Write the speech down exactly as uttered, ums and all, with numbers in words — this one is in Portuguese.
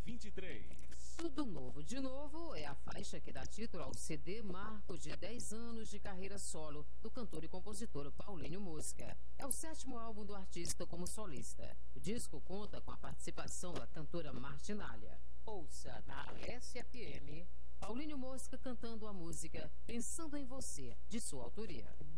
vinte e três. Tudo Novo de Novo é a faixa que dá título ao C D marco de dez anos de carreira solo do cantor e compositor Paulinho Mosca. É o sétimo álbum do artista como solista. O disco conta com a participação da cantora Martinália. Ouça na S F M Paulinho Mosca cantando a música Pensando em Você, de sua autoria.